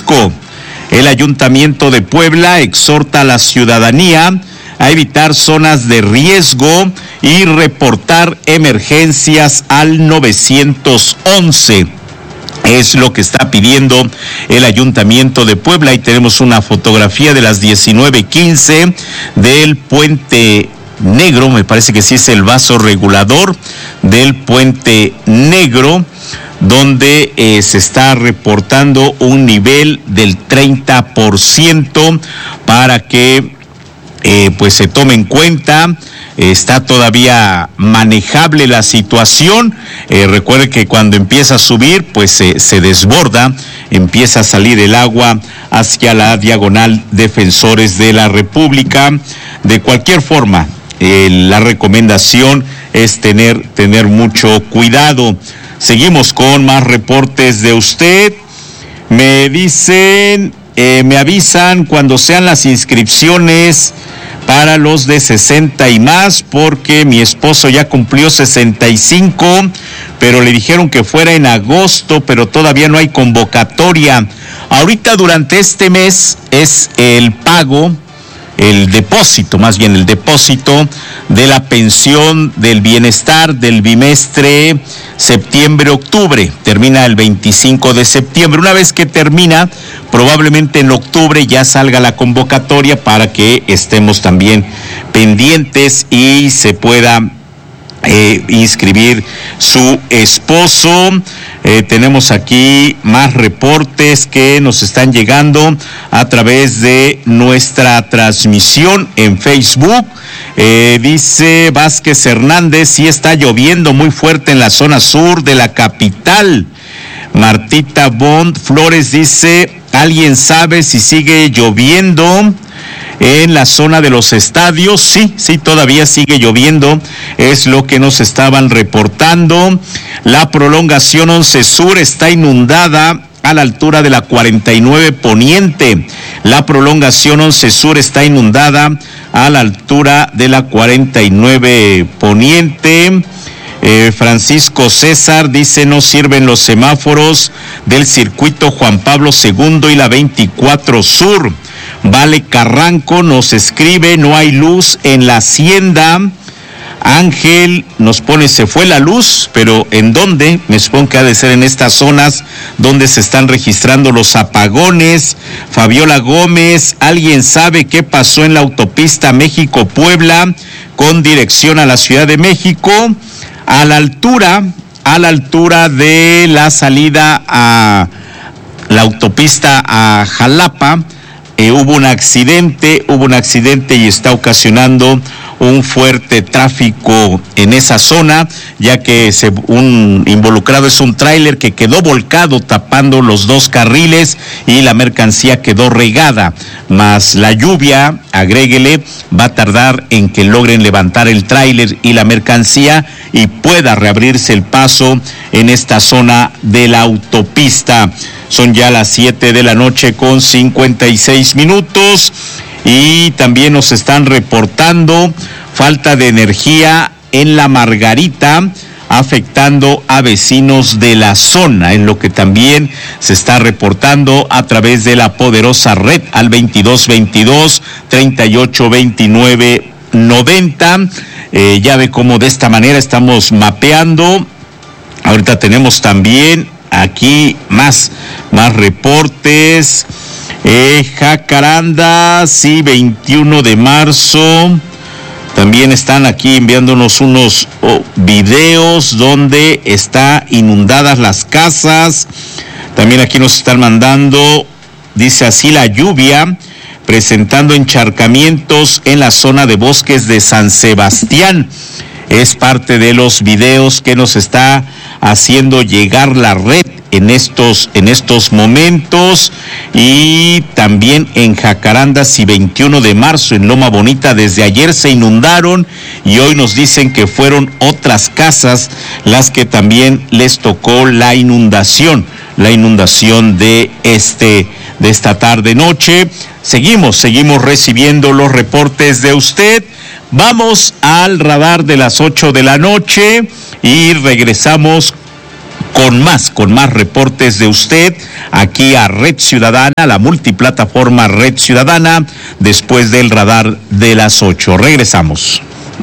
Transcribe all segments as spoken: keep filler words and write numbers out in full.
Jalisco. El Ayuntamiento de Puebla exhorta a la ciudadanía a evitar zonas de riesgo y reportar emergencias al nueve once. Es lo que está pidiendo el Ayuntamiento de Puebla. Y tenemos una fotografía de las diecinueve quince del Puente Negro, me parece que sí es el vaso regulador del Puente Negro, donde eh, se está reportando un nivel del treinta por ciento para que eh, pues se tome en cuenta. Está todavía manejable la situación. Eh, recuerde que cuando empieza a subir, pues se, se desborda, empieza a salir el agua hacia la diagonal Defensores de la República. De cualquier forma, eh, la recomendación es tener, tener mucho cuidado. Seguimos con más reportes de usted. Me dicen, eh, me avisan cuando sean las inscripciones para los de sesenta y más, porque mi esposo ya cumplió sesenta y cinco, pero le dijeron que fuera en agosto, pero todavía no hay convocatoria. Ahorita durante este mes es el pago, el depósito, más bien el depósito de la pensión del bienestar del bimestre septiembre-octubre. Termina el veinticinco de septiembre. Una vez que termina, probablemente en octubre ya salga la convocatoria para que estemos también pendientes y se pueda eh, inscribir su esposo. Eh, tenemos aquí más reportes que nos están llegando a través de nuestra transmisión en Facebook. Eh, dice Vázquez Hernández, sí está lloviendo muy fuerte en la zona sur de la capital. Martita Bond Flores dice, ¿alguien sabe si sigue lloviendo en la zona de los estadios? Sí, sí, todavía sigue lloviendo, es lo que nos estaban reportando. La prolongación once Sur está inundada a la altura de la cuarenta y nueve Poniente. La prolongación once Sur está inundada a la altura de la cuarenta y nueve Poniente. Eh, Francisco César dice, no sirven los semáforos del circuito Juan Pablo segundo y la veinticuatro Sur. Vale Carranco nos escribe, no hay luz en la hacienda. Ángel nos pone, se fue la luz, pero ¿en dónde? Me supongo que ha de ser en estas zonas donde se están registrando los apagones. Fabiola Gómez, ¿alguien sabe qué pasó en la autopista México-Puebla con dirección a la Ciudad de México? A la altura, a la altura de la salida a la autopista a Jalapa, eh, hubo un accidente, hubo un accidente y está ocasionando un fuerte tráfico en esa zona, ya que se, un involucrado es un tráiler que quedó volcado tapando los dos carriles y la mercancía quedó regada, más la lluvia, agréguele, va a tardar en que logren levantar el tráiler y la mercancía y pueda reabrirse el paso en esta zona de la autopista. Son ya las siete de la noche con cincuenta y seis minutos. Y también nos están reportando falta de energía en La Margarita, afectando a vecinos de la zona, en lo que también se está reportando a través de la poderosa red al veintidós veintidós, treinta y ocho veintinueve noventa. Eh, ya ve cómo de esta manera estamos mapeando. Ahorita tenemos también aquí más, más reportes. Eh, Jacaranda, sí, veintiuno de marzo. También están aquí enviándonos unos oh, videos donde está inundadas las casas. También aquí nos están mandando, dice así, la lluvia, presentando encharcamientos en la zona de bosques de San Sebastián. Es parte de los videos que nos está haciendo llegar la red en estos, en estos momentos. Y también en Jacaranda, sí, veintiuno de marzo, en Loma Bonita, desde ayer se inundaron y hoy nos dicen que fueron otras casas las que también les tocó la inundación, la inundación de este, de esta tarde noche. Seguimos, seguimos recibiendo los reportes de usted. Vamos al radar de las ocho de la noche y regresamos con más, con más reportes de usted aquí a Red Ciudadana, la multiplataforma Red Ciudadana, después del radar de las ocho. Regresamos.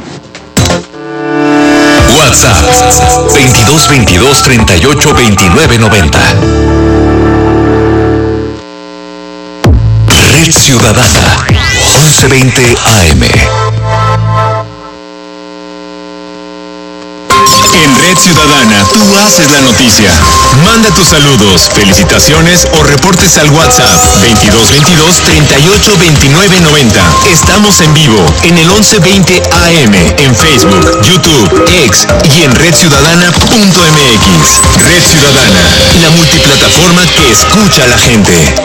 WhatsApp veintidós veintidós treinta y ocho veintinueve noventa. Red Ciudadana once veinte A M. En Red Ciudadana, tú haces la noticia. Manda tus saludos, felicitaciones o reportes al WhatsApp veintidós veintidós treinta y ocho veintinueve noventa. Estamos en vivo en el once veinte A M, en Facebook, YouTube, X y en red ciudadana punto m x. Red Ciudadana, la multiplataforma que escucha a la gente.